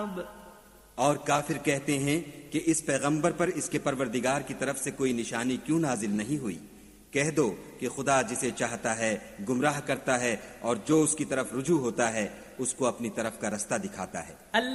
और काफिर कहते हैं कि इस पैगंबर पर इसके परवरदिगार की तरफ से कोई निशानी क्यों नाजिल नहीं हुई। कह दो कि खुदा जिसे चाहता है गुमराह करता है और जो उसकी तरफ रुजू होता है उसको अपनी तरफ का रास्ता दिखाता है।